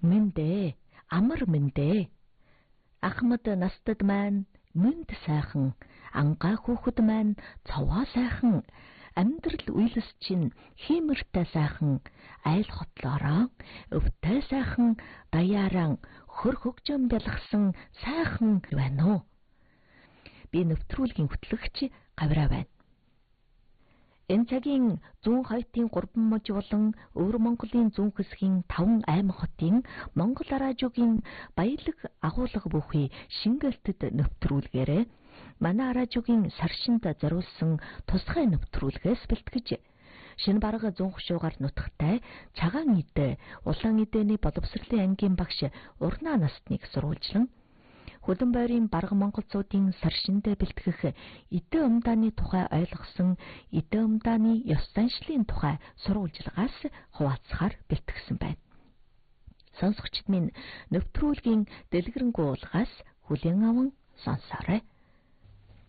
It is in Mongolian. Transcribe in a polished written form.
Мэндэ, амар мэндэ. Ахмад настад маань мэнд сайхан, ангаа хүүхэд маань цовоо сайхан, амьдрал үйлс чинь хиймэртэй сайхан, айл хотлоороо өвтэй сайхан, даяаран хөр хөгжим бялгсан сайхан байна уу? Би нэвтрүүлгийн хөтлөгч Гавраа байна. Энэ цагийн зүүн хойдын 3 мужи болон өвөр Монголын зүүн хэсгийн 5 аймаг хотын Монгол араажуугийн баялаг агуулга бүхий шингэлтэд нэвтрүүлгээрээ манай араажуугийн саршинд зориулсан тусгай нэвтрүүлгээс бэлтгэж шинэ бараг 100 хушуугаар нутагтай цагаан идэ улаан идэний боловсролын ангийн багш Урнаа настныг сурвалжлан Хөлөн бойрын бараг монголчуудын саршиндэ бэлтгэх идэ умдааны тухай ойлгосон идэ умдааны ёс заншлын тухай сурвалжлагаас хуваалцахаар бэлтгэсэн байна. Сонсогчид минь нэвтрүүлгийн дэлгэрэнгүй уулгаас хүлээн аван сонсоорой.